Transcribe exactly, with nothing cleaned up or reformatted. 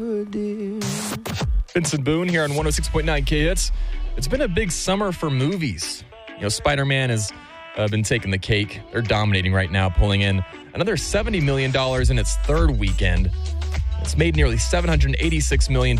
Vincent Boone here on one oh six point nine K Hits. It's been a big summer for movies. You know, Spider-Man has uh, been taking the cake. They're dominating right now, pulling in another seventy million dollars in its third weekend. It's made nearly seven hundred eighty-six million dollars